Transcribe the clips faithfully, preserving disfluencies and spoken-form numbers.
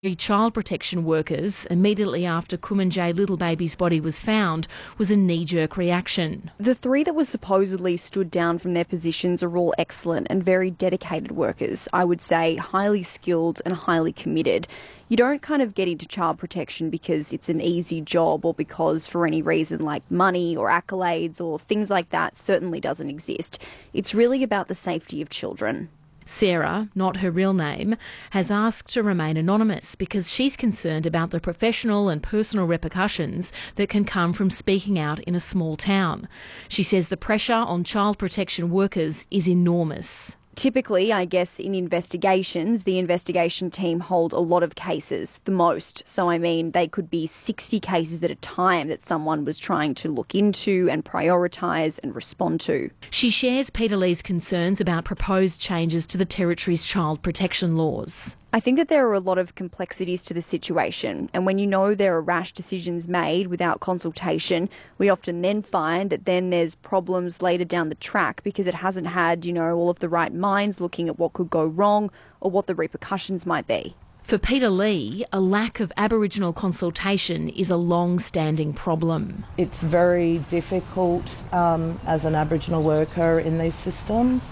Child protection workers, immediately after Kumanjayi little baby's body was found, was a knee-jerk reaction. The three that were supposedly stood down from their positions are all excellent and very dedicated workers. I would say highly skilled and highly committed. You don't kind of get into child protection because it's an easy job or because for any reason like money or accolades or things like that certainly doesn't exist. It's really about the safety of children. Sarah, not her real name, has asked to remain anonymous because she's concerned about the professional and personal repercussions that can come from speaking out in a small town. She says the pressure on child protection workers is enormous. Typically, I guess, in investigations, the investigation team hold a lot of cases, the most. So, I mean, they could be sixty cases at a time that someone was trying to look into and prioritise and respond to. She shares Peter Lee's concerns about proposed changes to the Territory's child protection laws. I think that there are a lot of complexities to the situation, and when you know there are rash decisions made without consultation, we often then find that then there's problems later down the track because it hasn't had, you know, all of the right minds looking at what could go wrong or what the repercussions might be. For Peter Lee, a lack of Aboriginal consultation is a long-standing problem. It's very difficult um, as an Aboriginal worker in these systems.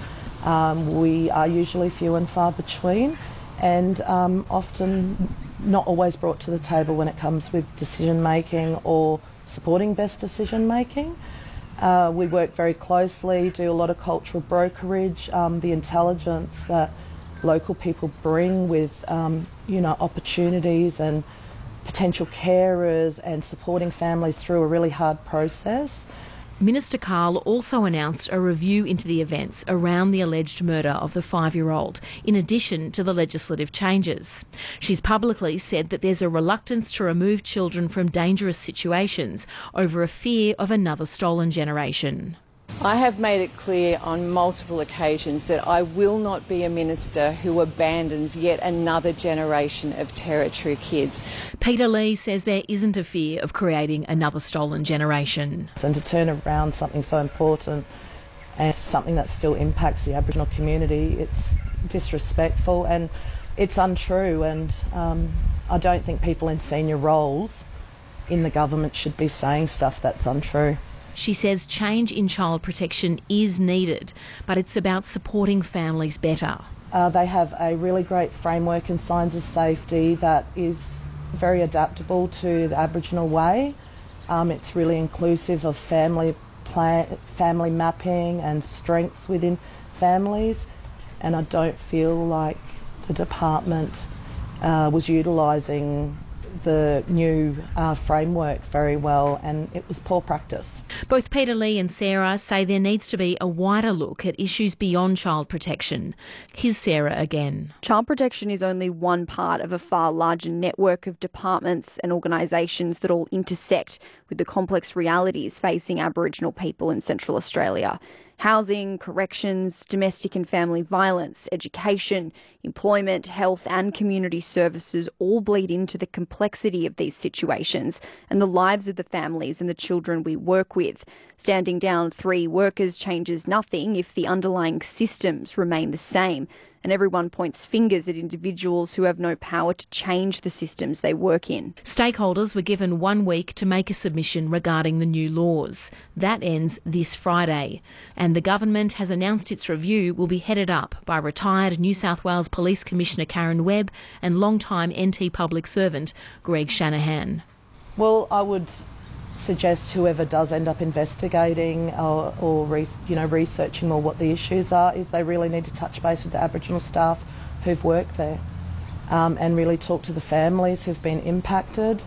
Um, we are usually few and far between, and um, often not always brought to the table when it comes with decision making or supporting best decision making. Uh, we work very closely, do a lot of cultural brokerage, um, the intelligence that local people bring with um, you know, opportunities and potential carers and supporting families through a really hard process. Minister Carl also announced a review into the events around the alleged murder of the five-year-old, in addition to the legislative changes. She's publicly said that there's a reluctance to remove children from dangerous situations over a fear of another stolen generation. I have made it clear on multiple occasions that I will not be a minister who abandons yet another generation of Territory kids. Peter Lee says there isn't a fear of creating another stolen generation. And to turn around something so important and something that still impacts the Aboriginal community, it's disrespectful and it's untrue, and um, I don't think people in senior roles in the government should be saying stuff that's untrue. She says change in child protection is needed, but it's about supporting families better. Uh, they have a really great framework and signs of safety that is very adaptable to the Aboriginal way. Um, it's really inclusive of family plan, family mapping and strengths within families, and I don't feel like the department uh, was utilising the new uh, framework very well, and it was poor practice. Both Peter Lee and Sarah say there needs to be a wider look at issues beyond child protection. Here's Sarah again. Child protection is only one part of a far larger network of departments and organisations that all intersect with the complex realities facing Aboriginal people in Central Australia. Housing, corrections, domestic and family violence, education, employment, health and community services all bleed into the complexity of these situations and the lives of the families and the children we work with. Standing down three workers changes nothing if the underlying systems remain the same, and everyone points fingers at individuals who have no power to change the systems they work in. Stakeholders were given one week to make a submission regarding the new laws. That ends this Friday, and the government has announced its review will be headed up by retired New South Wales Police Commissioner Karen Webb and long-time N T public servant Greg Shanahan. Well, I would suggest whoever does end up investigating or, or re, you know, researching more what the issues are, is they really need to touch base with the Aboriginal staff who've worked there um, and really talk to the families who've been impacted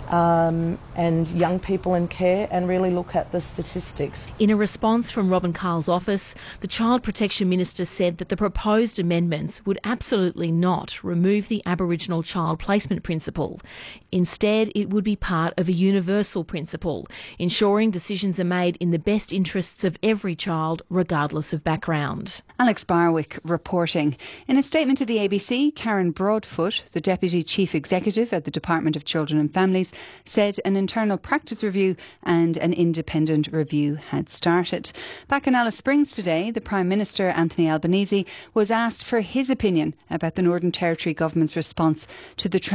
um, and young people in care, and really look at the statistics. In a response from Robin Carl's office, the Child Protection Minister said that the proposed amendments would absolutely not remove the Aboriginal child placement principle. Instead, it would be part of a universal principle, ensuring decisions are made in the best interests of every child, regardless of background. Alex Barwick reporting. In a statement to the A B C, Karen Broadfoot, the Deputy Chief Executive at the Department of Children and Families, said an internal practice review and an independent review had started. Back in Alice Springs today, the Prime Minister, Anthony Albanese, was asked for his opinion about the Northern Territory Government's response to the